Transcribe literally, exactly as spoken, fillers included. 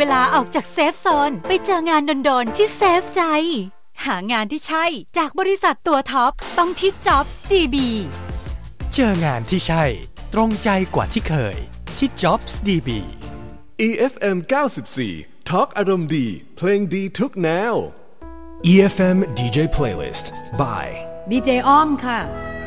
วลาออกจากเซฟโซนไปเจองานโดนๆที่เซฟใจหางานที่ใช่จากบริษัทตัวท็อปต้องที่ Jobs ดี บีเจองานที่ใช่ตรงใจกว่าที่เคยที่ Jobs ดี บีอี เอฟ เอ็ม เก้าสิบสี่ Talk อารมณ์ดีเพลงดีทุกแนวอี เอฟ เอ็ม ดี เจ Playlist by ดี เจ อ้อมค่ะ